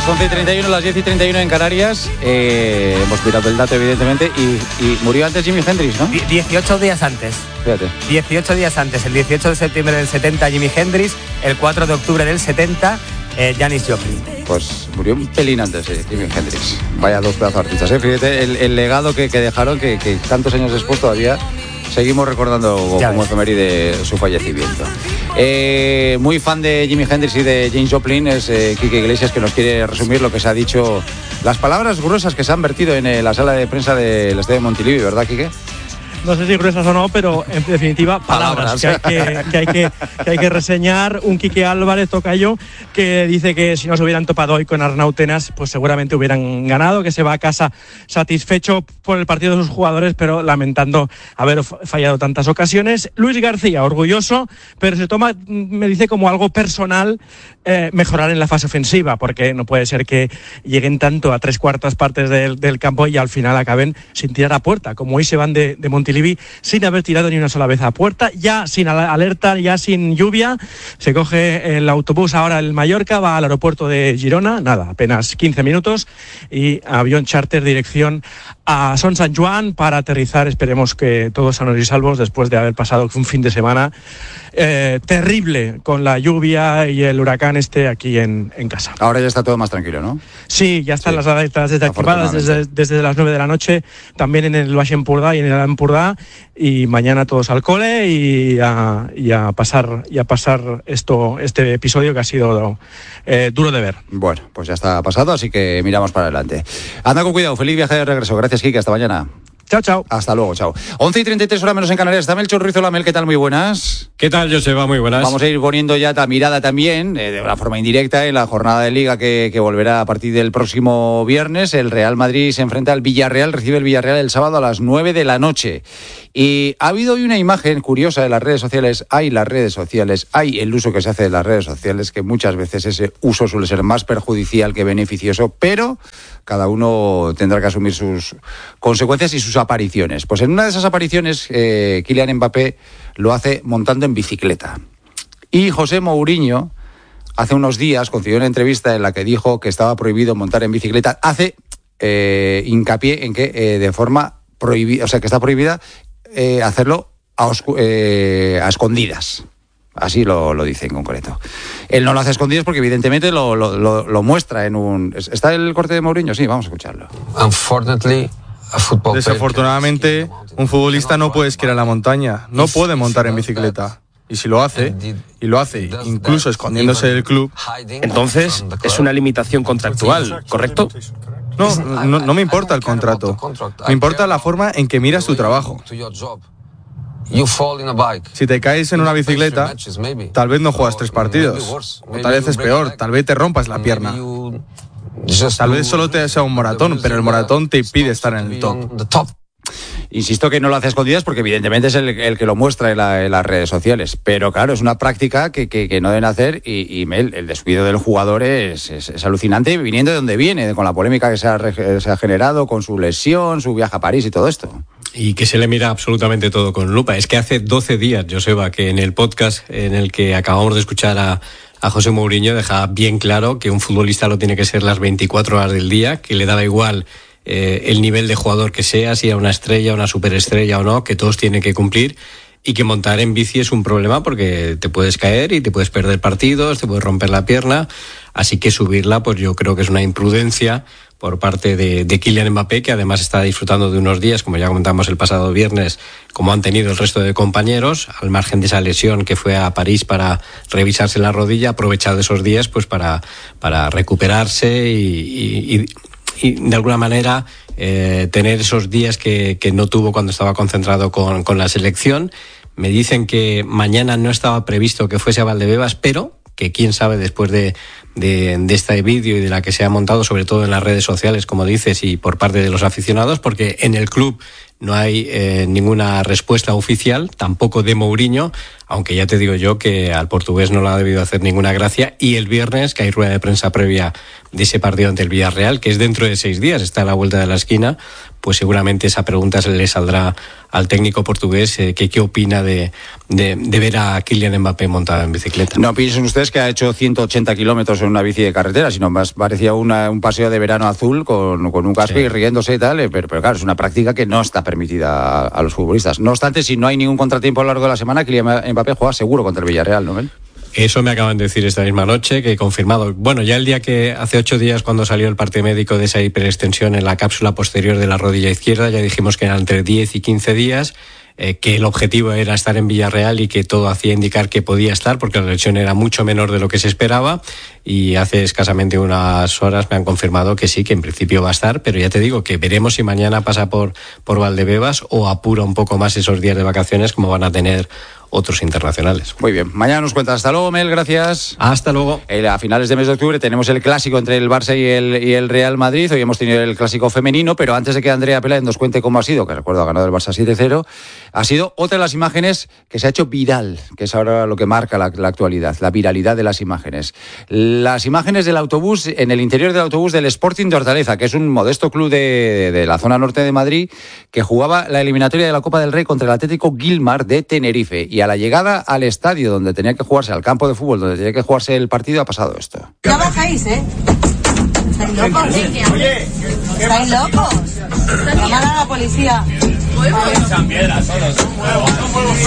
11:31, las 10:31 en Canarias. Hemos mirado el dato, evidentemente, y murió antes Jimi Hendrix, ¿no? 18 días antes. Fíjate. 18 días antes, el 18 de septiembre del 70 Jimi Hendrix, el 4 de octubre del 70 Janis Joplin. Pues murió un pelín antes, Jimi Hendrix. Vaya dos pedazos de artistas, Fíjate el legado que dejaron, que tantos años después todavía seguimos recordando como efeméride su fallecimiento. Muy fan de Jimi Hendrix y de Janis Joplin es Quique Iglesias, que nos quiere resumir lo que se ha dicho, las palabras gruesas que se han vertido en la sala de prensa del estadio de Montilivi, ¿verdad, Quique? No sé si gruesas o no, pero en definitiva palabras que hay que reseñar. Un Quique Álvarez, tocayo, que dice que si no se hubieran topado hoy con Arnau Tenas, pues seguramente hubieran ganado, que se va a casa satisfecho por el partido de sus jugadores, pero lamentando haber fallado tantas ocasiones. Luis García, orgulloso, pero se toma, me dice, como algo personal mejorar en la fase ofensiva, porque no puede ser que lleguen tanto a 3/4 partes del campo y al final acaben sin tirar a puerta, como hoy se van de Montilivi sin haber tirado ni una sola vez a puerta, ya sin alerta, ya sin lluvia. Se coge el autobús ahora el Mallorca, va al aeropuerto de Girona, nada, apenas 15 minutos, y avión charter dirección a Son Sant Joan para aterrizar, esperemos que todos sanos y salvos, después de haber pasado un fin de semana terrible con la lluvia y el huracán aquí en casa. Ahora ya está todo más tranquilo, ¿no? Sí, ya están las alertas desactivadas desde las 9 de la noche, también en el Baix Empordà y en el Empordà, y mañana todos al cole y a pasar este episodio que ha sido duro de ver. Bueno, pues ya está pasado, así que miramos para adelante. Anda con cuidado, feliz viaje de regreso. Gracias, Quique, hasta mañana. Chao, chao. Hasta luego, chao. 11:33, hora menos en Canarias. Está Melchor Ruiz. Hola, Mel, ¿qué tal? Muy buenas. ¿Qué tal, Joseba? Muy buenas. Vamos a ir poniendo ya la mirada también, de una forma indirecta, en la jornada de Liga que volverá a partir del próximo viernes. El Real Madrid se enfrenta al Villarreal, recibe el Villarreal el sábado a las 9 de la noche. Y ha habido hoy una imagen curiosa de las redes sociales. Hay el uso que se hace de las redes sociales, que muchas veces ese uso suele ser más perjudicial que beneficioso, pero cada uno tendrá que asumir sus consecuencias y sus apariciones. Pues en una de esas apariciones, Kylian Mbappé lo hace montando en bicicleta. Y José Mourinho, hace unos días, concedió una entrevista en la que dijo que estaba prohibido montar en bicicleta. Hace hincapié en que de forma prohibida, o sea, que está prohibida hacerlo a escondidas. Así lo dice en concreto. Él no lo hace a escondidas porque evidentemente lo muestra en un... ¿Está el corte de Mourinho? Sí, vamos a escucharlo. Desafortunadamente, un futbolista no puede esquiar en la montaña, no puede montar en bicicleta. Y si lo hace, incluso escondiéndose del club... Entonces, es una limitación contractual, ¿correcto? No me importa el contrato. Me importa la forma en que miras tu trabajo. Si te caes en una bicicleta, tal vez no juegas 3 partidos. O tal vez es peor, tal vez te rompas la pierna. Tal vez solo te sea un moratón, pero el moratón te impide estar en el top. Insisto que no lo hace a escondidas porque evidentemente es el que lo muestra en las redes sociales. Pero claro, es una práctica que no deben hacer y el descuido del jugador es alucinante, viniendo de donde viene, con la polémica que se ha generado, con su lesión, su viaje a París y todo esto. Y que se le mira absolutamente todo con lupa. Es que hace 12 días, Joseba, que en el podcast en el que acabamos de escuchar a José Mourinho deja bien claro que un futbolista lo tiene que ser las 24 horas del día, que le daba igual el nivel de jugador que sea, si era una estrella, una superestrella o no, que todos tienen que cumplir, y que montar en bici es un problema porque te puedes caer y te puedes perder partidos, te puedes romper la pierna, así que subirla pues yo creo que es una imprudencia por parte de Kylian Mbappé, que además está disfrutando de unos días, como ya comentamos el pasado viernes, como han tenido el resto de compañeros, al margen de esa lesión que fue a París para revisarse la rodilla, ha aprovechado esos días pues para recuperarse y de alguna manera tener esos días que no tuvo cuando estaba concentrado con la selección. Me dicen que mañana no estaba previsto que fuese a Valdebebas, pero que quién sabe después de este vídeo y de la que se ha montado, sobre todo en las redes sociales, como dices, y por parte de los aficionados, porque en el club no hay ninguna respuesta oficial, tampoco de Mourinho, aunque ya te digo yo que al portugués no le ha debido hacer ninguna gracia. Y el viernes, que hay rueda de prensa previa de ese partido ante el Villarreal, que es dentro de 6 días, está a la vuelta de la esquina, pues seguramente esa pregunta se le saldrá al técnico portugués, qué opina de ver a Kylian Mbappé montado en bicicleta. No piensen ustedes que ha hecho 180 kilómetros en una bici de carretera, sino más parecía un paseo de verano azul con un casco y riéndose y tal, pero claro, es una práctica que no está permitida a los futbolistas. No obstante, si no hay ningún contratiempo a lo largo de la semana, Kylian Mbappé juega seguro contra el Villarreal, ¿no, Mel? Eso me acaban de decir esta misma noche, que he confirmado. Bueno, ya el día que hace 8 días, cuando salió el parte médico de esa hiperextensión en la cápsula posterior de la rodilla izquierda, ya dijimos que eran entre 10 y 15 días, que el objetivo era estar en Villarreal y que todo hacía indicar que podía estar, porque la lesión era mucho menor de lo que se esperaba, y hace escasamente unas horas me han confirmado que sí, que en principio va a estar, pero ya te digo que veremos si mañana pasa por Valdebebas o apura un poco más esos días de vacaciones como van a tener otros internacionales. Muy bien, mañana nos cuentas. Hasta luego, Mel, gracias. Hasta luego. A finales de mes de octubre tenemos el clásico entre el Barça y el Real Madrid. Hoy hemos tenido el clásico femenino, pero antes de que Andrea Peláez nos cuente cómo ha sido, que recuerdo ha ganado el Barça 7-0, ha sido otra de las imágenes que se ha hecho viral, que es ahora lo que marca la actualidad, la viralidad de las imágenes. Las imágenes del autobús, en el interior del autobús del Sporting de Hortaleza, que es un modesto club de la zona norte de Madrid, que jugaba la eliminatoria de la Copa del Rey contra el Atlético Guilmar de Tenerife. Y a la llegada al estadio donde tenía que jugarse, al campo de fútbol donde tenía que jugarse el partido, ha pasado esto. No bajáis, ¿Estáis locos? Oye, ¿estáis locos? Llamar a la policía. Echan piedras solos. Son huevos.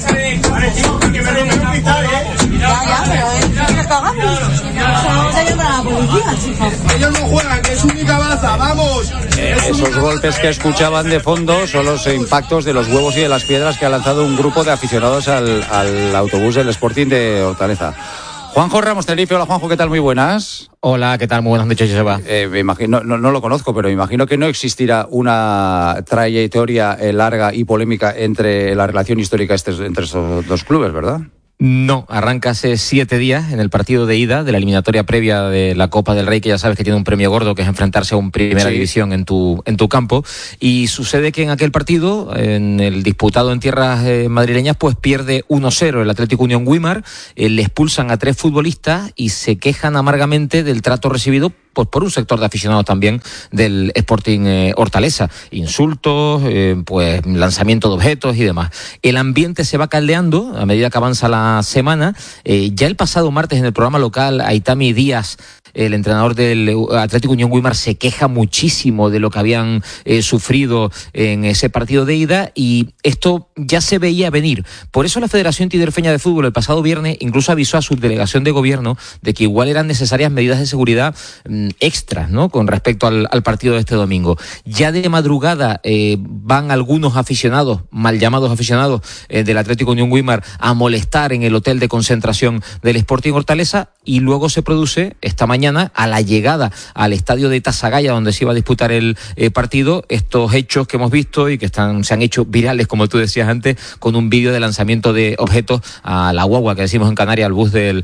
Ya, pero es que cagamos. Vamos a llamar a la policía, chicos. Ellos no juegan, que es única baza, vamos. Esos golpes que escuchaban de fondo son los impactos de los huevos y de las piedras que ha lanzado un grupo de aficionados al autobús del Sporting de Hortaleza. Juanjo Ramos Tenerife, hola Juanjo, ¿qué tal? Muy buenas. Hola, ¿qué tal? Muy buenas noches, Joseba. Me imagino, no lo conozco, pero me imagino que no existirá una trayectoria larga y polémica entre la relación histórica entre estos dos clubes, ¿verdad? No, arranca hace 7 días en el partido de ida de la eliminatoria previa de la Copa del Rey, que ya sabes que tiene un premio gordo, que es enfrentarse a un primera división en tu campo. Y sucede que en aquel partido, en el disputado en tierras madrileñas, pues pierde 1-0 el Atlético Unión Guimar, le expulsan a 3 futbolistas y se quejan amargamente del trato recibido pues por un sector de aficionados también del Sporting Hortaleza. Insultos, pues lanzamiento de objetos y demás. El ambiente se va caldeando a medida que avanza la semana. Ya el pasado martes en el programa local, Aitami Díaz, el entrenador del Atlético Unión Guimar, se queja muchísimo de lo que habían sufrido en ese partido de ida, y esto ya se veía venir. Por eso la Federación Tinerfeña de Fútbol el pasado viernes incluso avisó a su delegación de gobierno de que igual eran necesarias medidas de seguridad extras, ¿no?, con respecto al partido de este domingo. Ya de madrugada van algunos aficionados, mal llamados aficionados del Atlético Unión Guimar, a molestar en el hotel de concentración del Sporting Hortaleza, y luego se produce esta mañana, a la llegada al estadio de Tasagaya, donde se iba a disputar el partido, estos hechos que hemos visto y que se han hecho virales, como tú decías antes, con un vídeo de lanzamiento de objetos a la guagua, que decimos en Canarias, al bus del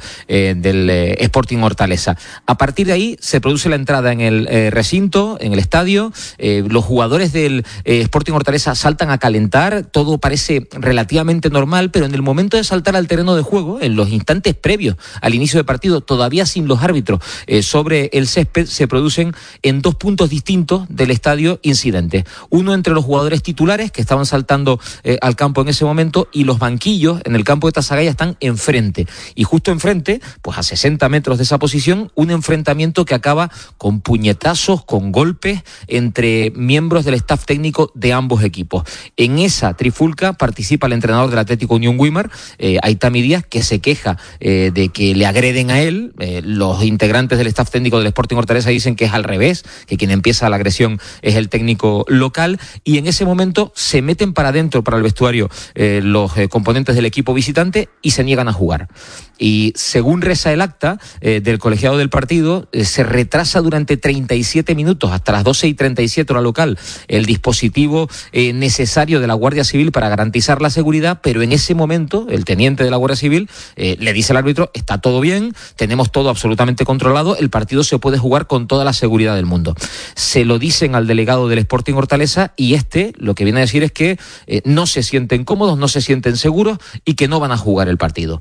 Sporting Hortaleza. A partir de ahí se produce la entrada en el recinto, en el estadio. Los jugadores del Sporting Hortaleza saltan a calentar, todo parece relativamente normal, pero en el momento de saltar al terreno de juego, en los instantes previos al inicio del partido, todavía sin los árbitros sobre el césped, se producen en 2 puntos distintos del estadio incidentes. Uno entre los jugadores titulares que estaban saltando al campo en ese momento, y los banquillos en el campo de Tasagaya están enfrente. Y justo enfrente, pues a 60 metros de esa posición, un enfrentamiento que acaba con puñetazos, con golpes entre miembros del staff técnico de ambos equipos. En esa trifulca participa el entrenador del Atlético Unión Guimar, Aitami Díaz, que se queja de que le agreden a él. Los integrantes del staff técnico del Sporting Hortaleza dicen que es al revés, que quien empieza la agresión es el técnico local, y en ese momento se meten para adentro, para el vestuario, los componentes del equipo visitante, y se niegan a jugar. Y según reza el acta del colegiado del partido, se retrasa durante 37 minutos, hasta las 12:37 hora local, el dispositivo necesario de la Guardia Civil para garantizar la seguridad, pero en ese momento el teniente de la Guardia Civil le dice al árbitro: está todo bien, tenemos todo absolutamente controlado, el partido se puede jugar con toda la seguridad del mundo. Se lo dicen al delegado del Sporting Hortaleza, y lo que viene a decir es que no se sienten cómodos, no se sienten seguros y que no van a jugar el partido.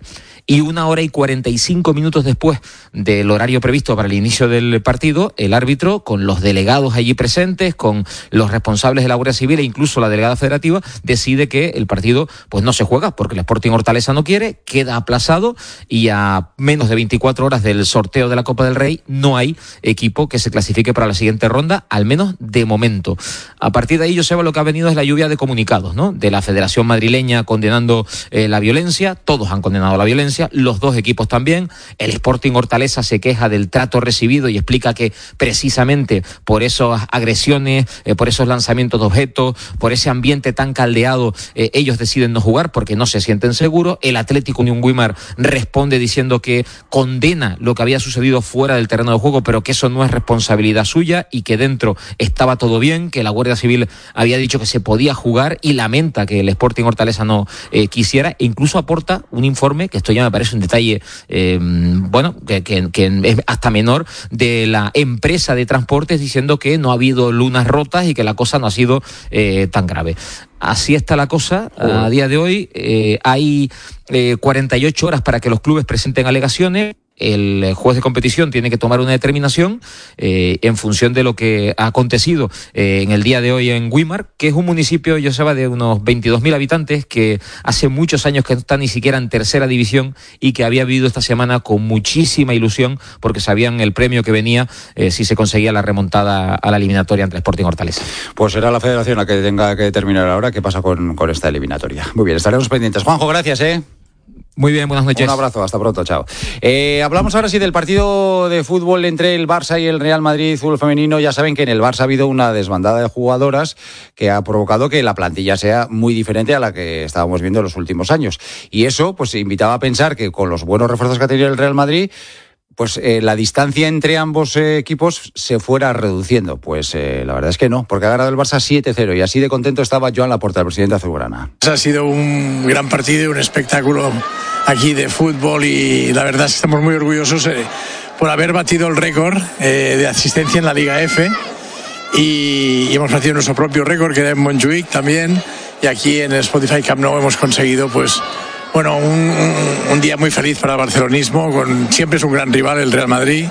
Y 1 hora y 45 minutos después del horario previsto para el inicio del partido, el árbitro, con los delegados allí presentes, con los responsables de la Guardia Civil e incluso la delegada federativa, decide que el partido pues no se juega porque el Sporting Hortaleza no quiere, queda aplazado y a menos de 24 horas del sorteo de la Copa del Rey no hay equipo que se clasifique para la siguiente ronda, al menos de momento. A partir de ahí, Joseba, lo que ha venido es la lluvia de comunicados, ¿no? De la Federación Madrileña condenando la violencia, todos han condenado la violencia, los dos equipos también. El Sporting Hortaleza se queja del trato recibido y explica que precisamente por esas agresiones, por esos lanzamientos de objetos, por ese ambiente tan caldeado, ellos deciden no jugar porque no se sienten seguros. El Atlético Unión Güímar responde diciendo que condena lo que había sucedido fuera del terreno de juego, pero que eso no es responsabilidad suya y que dentro estaba todo bien, que la Guardia Civil había dicho que se podía jugar y lamenta que el Sporting Hortaleza no quisiera, e incluso aporta un informe, que esto ya me parece un detalle que es hasta menor, de la empresa de transportes diciendo que no ha habido lunas rotas y que la cosa no ha sido tan grave. Así está la cosa a día de hoy. Hay 48 horas para que los clubes presenten alegaciones. El juez de competición tiene que tomar una determinación en función de lo que ha acontecido en el día de hoy en Güímar, que es un municipio, Joseba, de unos 22.000 habitantes, que hace muchos años que no está ni siquiera en tercera división y que había vivido esta semana con muchísima ilusión porque sabían el premio que venía si se conseguía la remontada a la eliminatoria entre Sporting Hortaleza. Pues será la federación la que tenga que determinar ahora qué pasa con esta eliminatoria. Muy bien, estaremos pendientes. Juanjo, gracias, Muy bien, buenas noches. Un abrazo, hasta pronto, chao. Hablamos ahora sí del partido de fútbol entre el Barça y el Real Madrid fútbol femenino. Ya saben que en el Barça ha habido una desbandada de jugadoras que ha provocado que la plantilla sea muy diferente a la que estábamos viendo en los últimos años. Y eso pues invitaba a pensar que con los buenos refuerzos que ha tenido el Real Madrid, pues la distancia entre ambos equipos se fuera reduciendo. Pues la verdad es que no, porque ha ganado el Barça 7-0 y así de contento estaba Joan Laporta, el presidente azulgrana. Ha sido un gran partido y un espectáculo aquí de fútbol y la verdad es que estamos muy orgullosos por haber batido el récord de asistencia en la Liga F y hemos batido nuestro propio récord que era en Montjuïc también, y aquí en el Spotify Camp Nou hemos conseguido pues bueno, un día muy feliz para el barcelonismo, siempre es un gran rival el Real Madrid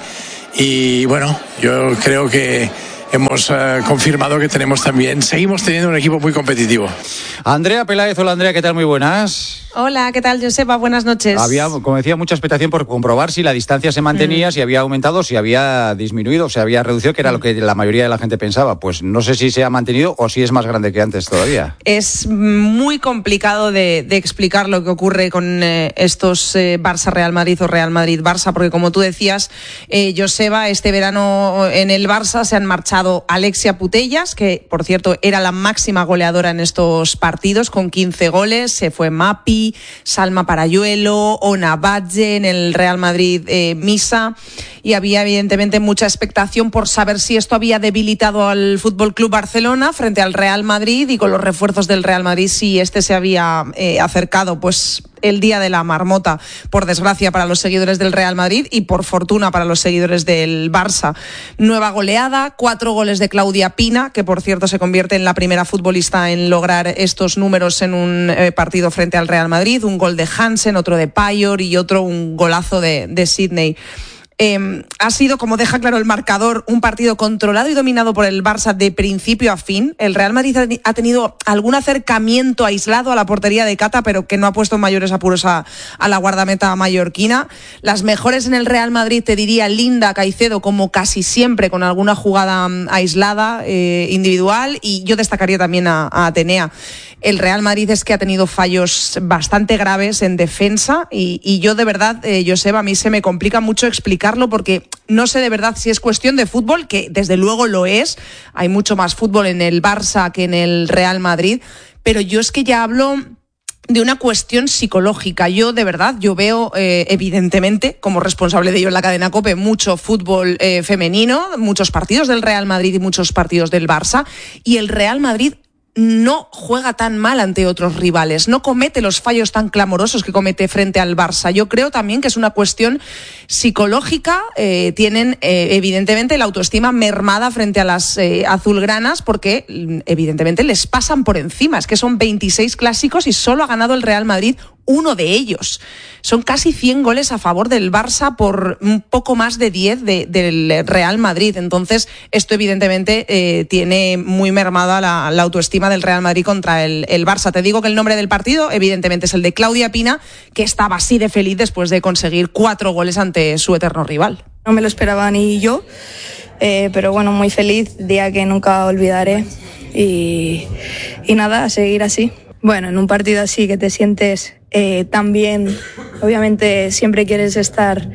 y bueno, yo creo que hemos confirmado que seguimos teniendo un equipo muy competitivo. Andrea Peláez, hola Andrea, ¿qué tal? Muy buenas. Hola, ¿qué tal, Joseba? Buenas noches. Había, como decía, mucha expectación por comprobar si la distancia se mantenía, si había aumentado, si había disminuido, si había reducido, que era lo que la mayoría de la gente pensaba. Pues no sé si se ha mantenido o si es más grande que antes todavía. Es muy complicado de explicar lo que ocurre con estos Barça-Real Madrid o Real Madrid-Barça, porque como tú decías, Joseba, este verano en el Barça se han marchado Alexia Putellas, que por cierto era la máxima goleadora en estos partidos con 15 goles, se fue Mapi, Salma Parayuelo, Ona Badge, en el Real Madrid Misa, y había evidentemente mucha expectación por saber si esto había debilitado al Fútbol Club Barcelona frente al Real Madrid, y con los refuerzos del Real Madrid si este se había acercado pues el día de la marmota, por desgracia para los seguidores del Real Madrid y por fortuna para los seguidores del Barça. Nueva goleada, 4 goles de Claudia Pina, que por cierto se convierte en la primera futbolista en lograr estos números en un partido frente al Real Madrid, un gol de Hansen, otro de Payor y otro un golazo de Sidney. Ha sido, como deja claro el marcador, un partido controlado y dominado por el Barça de principio a fin. El Real Madrid ha tenido algún acercamiento aislado a la portería de Cata, pero que no ha puesto en mayores apuros a la guardameta mallorquina. Las mejores en el Real Madrid, te diría Linda, Caicedo, como casi siempre, con alguna jugada aislada, individual, y yo destacaría también a Atenea. El Real Madrid es que ha tenido fallos bastante graves en defensa y yo de verdad, Joseba, a mí se me complica mucho explicarlo porque no sé de verdad si es cuestión de fútbol, que desde luego lo es. Hay mucho más fútbol en el Barça que en el Real Madrid, pero yo es que ya hablo de una cuestión psicológica. Yo de verdad, yo veo evidentemente, como responsable de ello en la cadena COPE, mucho fútbol femenino, muchos partidos del Real Madrid y muchos partidos del Barça, y el Real Madrid no juega tan mal ante otros rivales, no comete los fallos tan clamorosos que comete frente al Barça. Yo creo también que es una cuestión psicológica. Tienen evidentemente la autoestima mermada frente a las azulgranas porque evidentemente les pasan por encima. Es que son 26 clásicos y solo ha ganado el Real Madrid uno de ellos. Son casi 100 goles a favor del Barça por un poco más de 10 del Real Madrid. Entonces, esto evidentemente tiene muy mermada la autoestima del Real Madrid contra el Barça. Te digo que el nombre del partido, evidentemente, es el de Claudia Pina, que estaba así de feliz después de conseguir 4 goles ante su eterno rival. No me lo esperaba ni yo, pero bueno, muy feliz, día que nunca olvidaré. Y nada, a seguir así. Bueno, en un partido así que te sientes tan bien, obviamente siempre quieres estar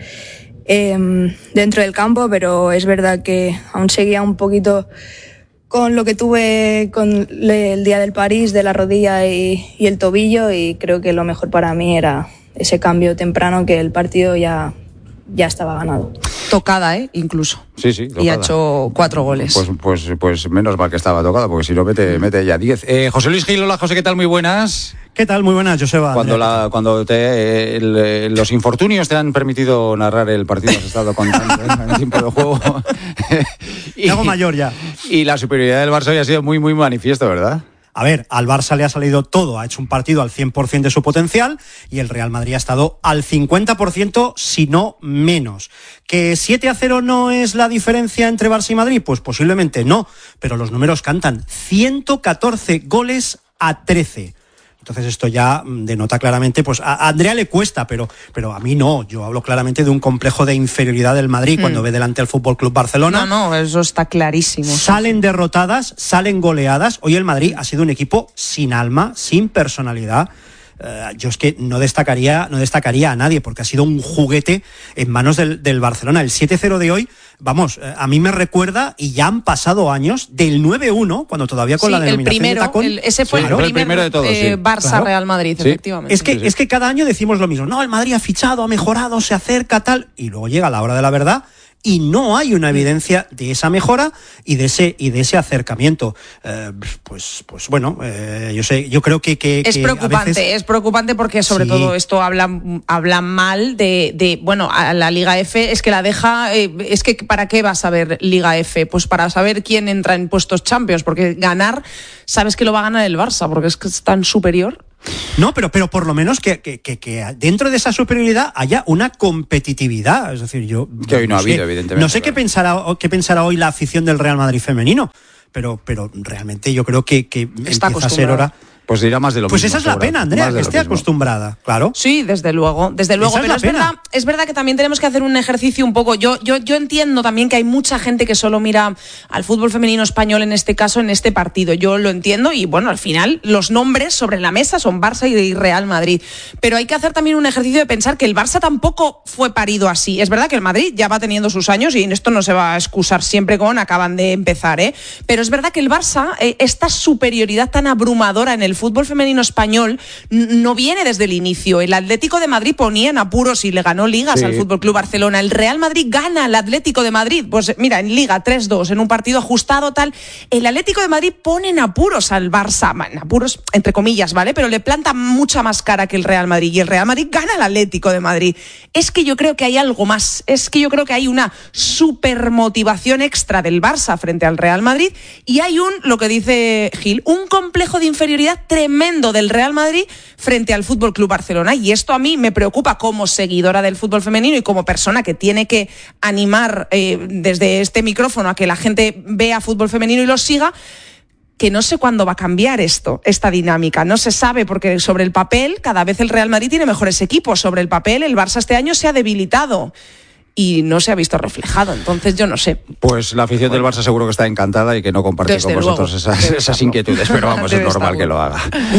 dentro del campo, pero es verdad que aún seguía un poquito con lo que tuve con el día del París, de la rodilla y el tobillo, y creo que lo mejor para mí era ese cambio temprano, que el partido ya estaba ganado. Tocada, incluso. Sí, tocada. Y ha hecho 4 goles. Pues menos mal que estaba tocada, porque si no mete ya 10. José Luis Gil, hola José, ¿qué tal? Muy buenas. ¿Qué tal? Muy buenas, Joseba. Cuando los infortunios te han permitido narrar el partido, has estado contando en el tiempo de juego. Algo mayor ya. Y la superioridad del Barça hoy ha sido muy, muy manifiesto, ¿verdad? A ver, al Barça le ha salido todo, ha hecho un partido al 100% de su potencial y el Real Madrid ha estado al 50%, si no menos. ¿Que 7-0 no es la diferencia entre Barça y Madrid? Pues posiblemente no, pero los números cantan. 114 goles a 13. Entonces esto ya denota claramente, pues a Andrea le cuesta, pero a mí no. Yo hablo claramente de un complejo de inferioridad del Madrid cuando ve delante al Fútbol Club Barcelona. No, eso está clarísimo. Salen derrotadas, salen goleadas. Hoy el Madrid ha sido un equipo sin alma, sin personalidad. Yo es que no destacaría a nadie, porque ha sido un juguete en manos del Barcelona. El 7-0 de hoy, vamos, a mí me recuerda, y ya han pasado años, del 9-1, cuando todavía con la denominación de tacón. Ese fue el primero de todos, Barça-Real Madrid, efectivamente. Es que cada año decimos lo mismo. No, el Madrid ha fichado, ha mejorado, se acerca, tal, y luego llega la hora de la verdad y no hay una evidencia de esa mejora y de ese acercamiento. Pues bueno, yo creo que es preocupante, a veces... es preocupante porque sobre todo esto habla mal de bueno, a la Liga F, es que la deja, es que ¿para qué vas a ver Liga F? Pues para saber quién entra en puestos Champions, porque ganar, sabes que lo va a ganar el Barça, porque es que es tan superior. No, pero por lo menos que dentro de esa superioridad haya una competitividad. Es decir, yo que hoy no ha habido, evidentemente. No sé qué pensará hoy la afición del Real Madrid femenino, pero realmente yo creo que empieza a ser hora. Pues dirá más de lo mismo. Pues esa es la pena, Andrea, que esté acostumbrada, claro. Sí, desde luego. Pero es verdad que también tenemos que hacer un ejercicio un poco. Yo entiendo también que hay mucha gente que solo mira al fútbol femenino español, en este caso, en este partido. Yo lo entiendo y bueno, al final los nombres sobre la mesa son Barça y Real Madrid. Pero hay que hacer también un ejercicio de pensar que el Barça tampoco fue parido así. Es verdad que el Madrid ya va teniendo sus años y en esto no se va a excusar siempre con acaban de empezar, pero es verdad que el Barça, esta superioridad tan abrumadora en el fútbol femenino español no viene desde el inicio. El Atlético de Madrid ponía en apuros y le ganó ligas al Fútbol Club Barcelona. El Real Madrid gana al Atlético de Madrid. Pues mira, en Liga 3-2, en un partido ajustado tal. El Atlético de Madrid pone en apuros al Barça. En apuros, entre comillas, ¿vale? Pero le planta mucha más cara que el Real Madrid. Y el Real Madrid gana al Atlético de Madrid. Es que yo creo que hay algo más. Es que yo creo que hay una supermotivación extra del Barça frente al Real Madrid. Y hay lo que dice Gil, un complejo de inferioridad tremendo del Real Madrid frente al Fútbol Club Barcelona, y esto a mí me preocupa como seguidora del fútbol femenino y como persona que tiene que animar desde este micrófono a que la gente vea fútbol femenino y lo siga, que no sé cuándo va a cambiar esta dinámica, no se sabe, porque sobre el papel cada vez el Real Madrid tiene mejores equipos, sobre el papel el Barça este año se ha debilitado y no se ha visto reflejado, entonces yo no sé. Pues la afición del Barça seguro que está encantada y que no comparte con vosotros esas inquietudes, pero vamos, es normal que lo haga.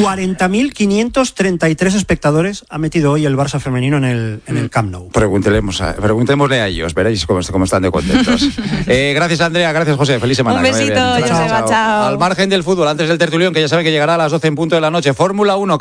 40.533 espectadores ha metido hoy el Barça femenino en el Camp Nou. Preguntémosle a ellos, veréis cómo están de contentos. Gracias, Andrea, gracias, José, feliz semana. Un besito, chao. Al margen del fútbol, antes del tertulión, que ya saben que llegará a las 12 en punto de la noche, Fórmula 1,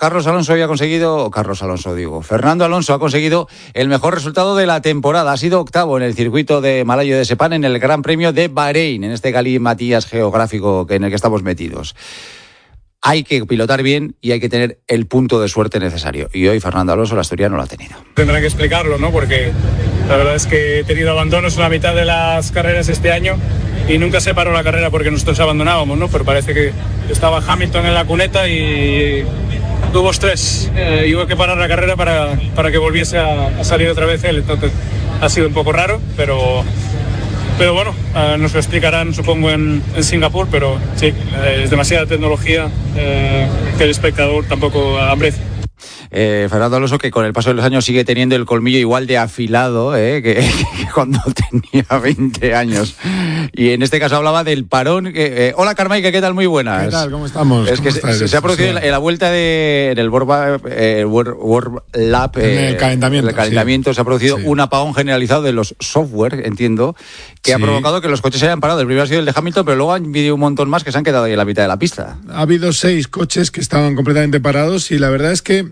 Fernando Alonso ha conseguido el mejor resultado de la temporada, ha sido octavo en el circuito de Malayo de Sepang en el Gran Premio de Bahrein, en este galimatías geográfico en el que estamos metidos. Hay que pilotar bien y hay que tener el punto de suerte necesario. Y hoy Fernando Alonso, el asturiano, lo ha tenido. Tendrán que explicarlo, ¿no? Porque la verdad es que he tenido abandonos en la mitad de las carreras este año y nunca se paró la carrera porque nosotros abandonábamos, ¿no? Pero parece que estaba Hamilton en la cuneta y Tuvo estrés y hubo que parar la carrera para que volviese a salir otra vez él. Entonces ha sido un poco raro, pero bueno, nos lo explicarán supongo en Singapur, pero sí, es demasiada tecnología que el espectador tampoco aprecia. Fernando Alonso, que con el paso de los años sigue teniendo el colmillo igual de afilado que cuando tenía 20 años. Y en este caso hablaba del parón. Hola Carmaique, ¿qué tal? Muy buenas. ¿Qué tal? ¿Cómo estamos? Es que se ha producido en la vuelta en el World Lab, en el calentamiento, sí. Se ha producido un apagón generalizado de los software, entiendo, que ha provocado que los coches se hayan parado. El primero ha sido el de Hamilton, pero luego han habido un montón más que se han quedado ahí en la mitad de la pista. Ha habido 6 coches que estaban completamente parados y la verdad es que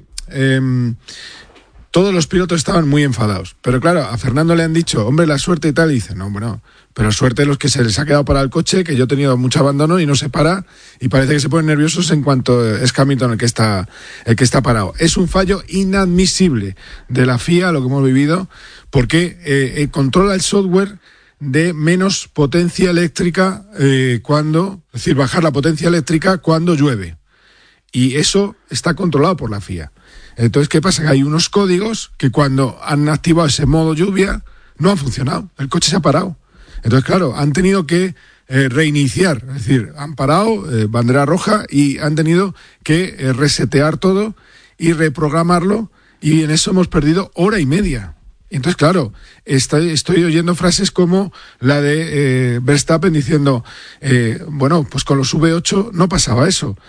todos los pilotos estaban muy enfadados, pero claro, a Fernando le han dicho, hombre, la suerte y tal, y dice, no, bueno, pero suerte los que se les ha quedado para el coche, que yo he tenido mucho abandono y no se para, y parece que se ponen nerviosos en cuanto es Hamilton el que está parado. Es un fallo inadmisible de la FIA, lo que hemos vivido, porque controla el software de menos potencia eléctrica es decir, bajar la potencia eléctrica cuando llueve. Y eso está controlado por la FIA. Entonces, ¿qué pasa? Que hay unos códigos que cuando han activado ese modo lluvia no han funcionado. El coche se ha parado. Entonces, claro, han tenido que reiniciar. Es decir, han parado, bandera roja, y han tenido que resetear todo y reprogramarlo. Y en eso hemos perdido hora y media. Entonces, claro, estoy oyendo frases como la de Verstappen diciendo, bueno, pues con los V8 no pasaba eso.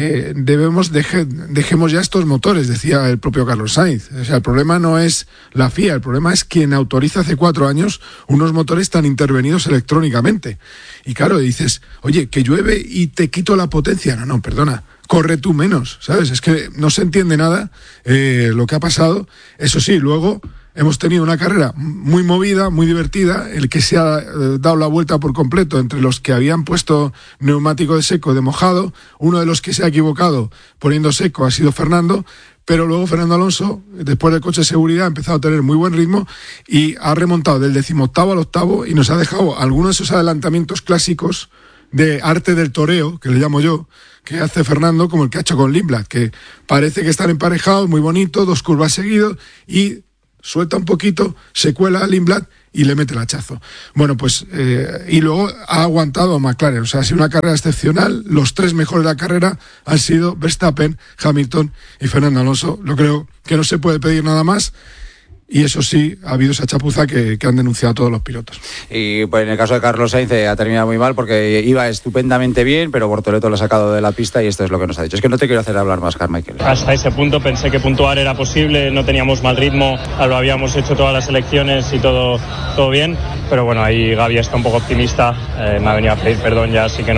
Dejemos ya estos motores, decía el propio Carlos Sainz. O sea, el problema no es la FIA, el problema es quien autoriza hace 4 años unos motores tan intervenidos electrónicamente. Y claro, dices, oye, que llueve y te quito la potencia. No, perdona. Corre tú menos, ¿sabes? Es que no se entiende nada lo que ha pasado. Eso sí, luego hemos tenido una carrera muy movida, muy divertida, el que se ha dado la vuelta por completo entre los que habían puesto neumático de seco, de mojado. Uno de los que se ha equivocado poniendo seco ha sido Fernando, pero luego Fernando Alonso, después del coche de seguridad, ha empezado a tener muy buen ritmo y ha remontado del 18º al 8º y nos ha dejado algunos de esos adelantamientos clásicos de arte del toreo, que le llamo yo, que hace Fernando, como el que ha hecho con Lindblad, que parece que están emparejados, muy bonito, 2 curvas seguidos, y suelta un poquito, se cuela a Lindblad y le mete el hachazo. Bueno, pues, y luego ha aguantado a McLaren. O sea, ha sido una carrera excepcional. Los 3 mejores de la carrera han sido Verstappen, Hamilton y Fernando Alonso. Yo creo que no se puede pedir nada más. Y eso sí, ha habido esa chapuza que han denunciado todos los pilotos. Y pues en el caso de Carlos Sainz ha terminado muy mal porque iba estupendamente bien, pero Bortoleto lo ha sacado de la pista y esto es lo que nos ha dicho. Es que no te quiero hacer hablar más, Carmichael. Hasta ese punto pensé que puntuar era posible, no teníamos mal ritmo, lo habíamos hecho todas las elecciones y todo bien, pero bueno, ahí Gaby está un poco optimista, me ha venido a pedir perdón ya, así que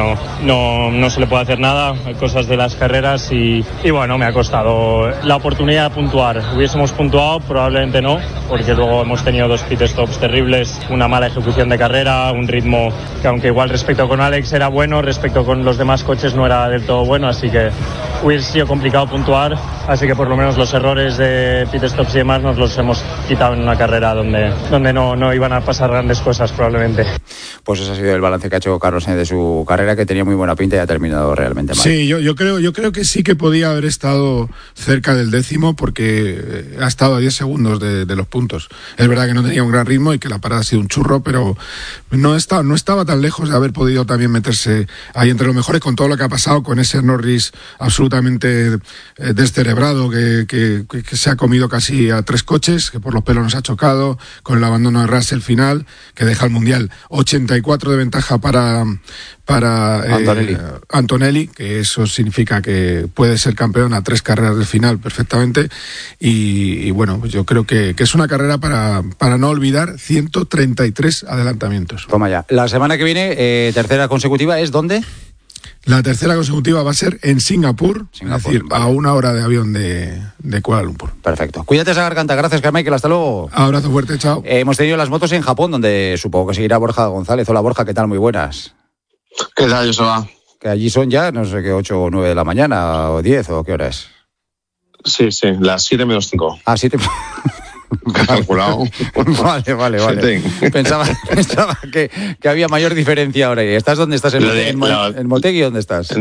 no se le puede hacer nada, hay cosas de las carreras y bueno, me ha costado la oportunidad de puntuar. Hubiésemos puntuado, probablemente no, porque luego hemos tenido 2 pit stops terribles, una mala ejecución de carrera, un ritmo que aunque igual respecto con Alex era bueno, respecto con los demás coches no era del todo bueno, así que hubiese sido complicado puntuar, así que por lo menos los errores de pit stops y demás nos los hemos quitado en una carrera donde no iban a pasar grandes cosas probablemente. Pues ese ha sido el balance que ha hecho Carlos Sainz de su carrera, que tenía muy buena pinta y ha terminado realmente mal. Sí, yo creo que sí que podía haber estado cerca del 10º porque ha estado a 10 segundos de los puntos. Es verdad que no tenía un gran ritmo y que la parada ha sido un churro, pero no estaba tan lejos de haber podido también meterse ahí entre los mejores con todo lo que ha pasado, con ese Norris absolutamente descerebrado que se ha comido casi a 3 coches, que por los pelos nos ha chocado, con el abandono de Russell final, que deja el Mundial 84 de ventaja para Antonelli, que eso significa que puede ser campeón a 3 carreras del final perfectamente, y bueno, yo creo que es una carrera para no olvidar. 133 adelantamientos. Toma ya. La semana que viene, tercera consecutiva, ¿es dónde? La tercera consecutiva va a ser en Singapur, es decir, vale, a 1 hora de avión de Kuala Lumpur. Perfecto. Cuídate esa garganta. Gracias, Carmichael. Hasta luego. Abrazo fuerte, chao. Hemos tenido las motos en Japón, donde supongo que seguirá Borja González. Hola, Borja, ¿qué tal? Muy buenas. ¿Qué tal, Joseba? Que allí son ya, no sé qué, 8 o 9 de la mañana, o 10, o qué hora es. Sí, las 7 menos 5. Ah, 7. Calculado. Vale. Pensaba que había mayor diferencia ahora. ¿Estás dónde estás? ¿En Motegi? ¿Dónde estás?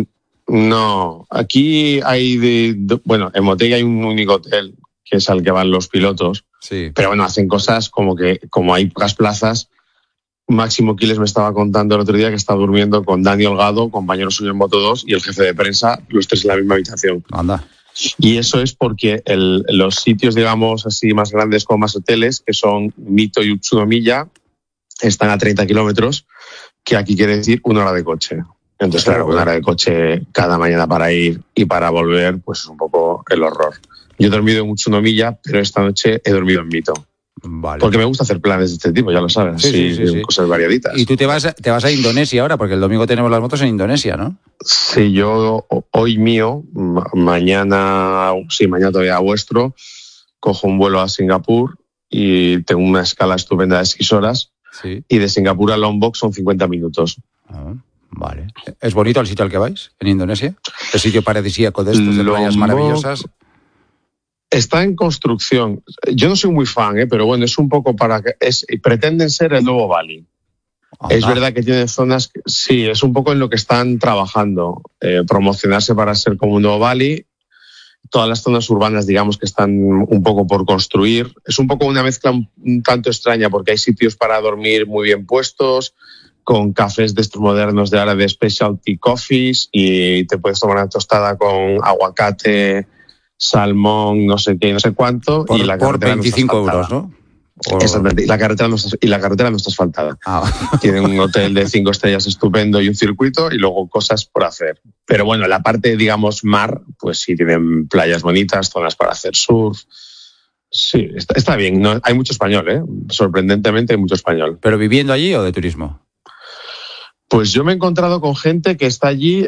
No, aquí hay bueno, en Motegi hay un único hotel que es al que van los pilotos. Sí. Pero bueno, hacen cosas como hay pocas plazas. Máximo Quiles me estaba contando el otro día que estaba durmiendo con Dani Holgado, compañero suyo en Moto2, y el jefe de prensa, los tres en la misma habitación. Anda. Y eso es porque los sitios, digamos, así más grandes con más hoteles, que son Mito y Utsunomiya, están a 30 kilómetros, que aquí quiere decir 1 hora de coche. Entonces, claro, 1 hora de coche cada mañana para ir y para volver, pues es un poco el horror. Yo he dormido en Utsunomiya, pero esta noche he dormido en Mito. Vale. Porque me gusta hacer planes de este tipo, ya lo sabes. Sí. Cosas variaditas. Y tú te vas a Indonesia ahora, porque el domingo tenemos las motos en Indonesia, ¿no? Sí, yo hoy mío, mañana todavía vuestro, cojo un vuelo a Singapur y tengo una escala estupenda de 6 horas. Sí. Y de Singapur a Lombok son 50 minutos. Vale. ¿Es bonito el sitio al que vais, en Indonesia? ¿El sitio paradisíaco de estos, de playas maravillosas? Está en construcción. Yo no soy muy fan, pero bueno, es un poco pretenden ser el nuevo Bali. Es verdad que tiene zonas, sí, es un poco en lo que están trabajando, promocionarse para ser como un nuevo Bali. Todas las zonas urbanas, digamos, que están un poco por construir. Es un poco una mezcla un tanto extraña porque hay sitios para dormir muy bien puestos, con cafés de estos modernos de ahora de specialty coffees, y te puedes tomar una tostada con aguacate, salmón, no sé qué, no sé cuánto. Por 25 euros, ¿no? Exactamente, y la carretera no está asfaltada. Tienen un hotel de 5 estrellas estupendo y un circuito, y luego cosas por hacer. Pero bueno, la parte, digamos, mar, pues sí, tienen playas bonitas, zonas para hacer surf. Sí, está bien. No, hay mucho español, sorprendentemente hay mucho español. ¿Pero viviendo allí o de turismo? Pues yo me he encontrado con gente que está allí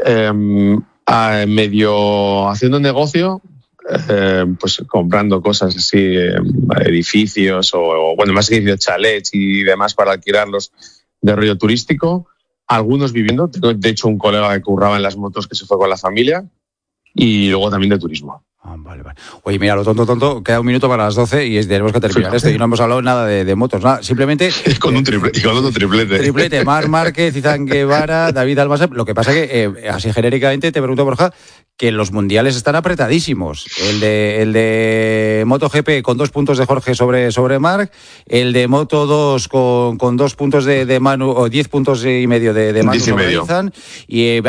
medio haciendo negocio, pues comprando cosas así, edificios o bueno, más edificios, chalets y demás para alquilarlos de rollo turístico. Algunos viviendo, tengo de hecho un colega que curraba en las motos que se fue con la familia, y luego también de turismo. Vale. Oye, mira, lo tonto, queda un minuto para las 12 y tenemos que terminar esto. Y no hemos hablado nada de motos, nada. Simplemente... con otro triplete. Triplete, Marc Márquez, Izan Guevara, David Almazar. Lo que pasa es que, así genéricamente, te pregunto, Borja, que los mundiales están apretadísimos. El de MotoGP con 2 puntos de Jorge sobre Marc, el de Moto2 con 2 puntos de Manu, o 10 puntos y medio de Manu sobre Izan, y